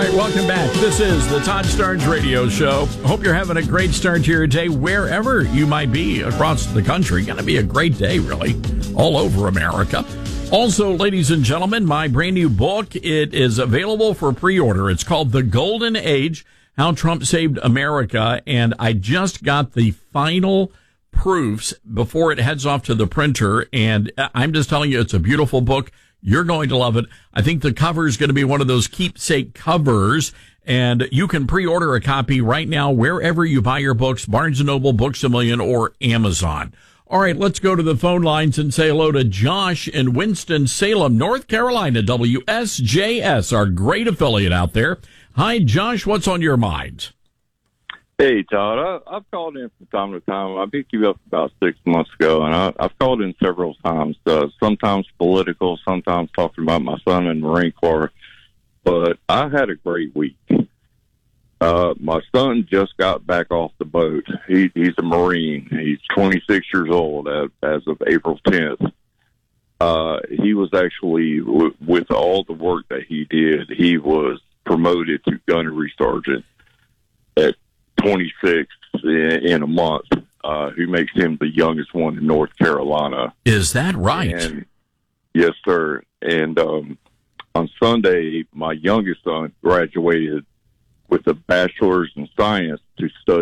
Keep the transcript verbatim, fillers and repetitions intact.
right, welcome back. This is the Todd Starnes Radio Show. Hope you're having a great start to your day wherever you might be across the country. Going to be a great day, really, all over America. Also, ladies and gentlemen, my brand new book, it is available for pre-order. It's called The Golden Age, How Trump Saved America, and I just got the final proofs before it heads off to the printer, and I'm just telling you, it's a beautiful book. You're going to love it. I think the cover is going to be one of those keepsake covers, and you can pre-order a copy right now wherever you buy your books, Barnes and Noble, Books A Million, or Amazon. All right, let's go to the phone lines and say hello to Josh in Winston-Salem, North Carolina, W S J S, our great affiliate out there. Hi, Josh, what's on your mind? Hey, Todd, I, I've called in from time to time. I picked you up about six months ago, and I, I've called in several times, uh, sometimes political, sometimes talking about my son in the Marine Corps. But I had a great week. Uh, my son just got back off the boat. He, he's a Marine. He's twenty-six years old as, as of April tenth. Uh, he was actually, w- with all the work that he did, he was promoted to gunnery sergeant at twenty-six in a month, uh, who makes him the youngest one in North Carolina. Is that right? And, yes, sir. And um, on Sunday, my youngest son graduated with a bachelor's in science to study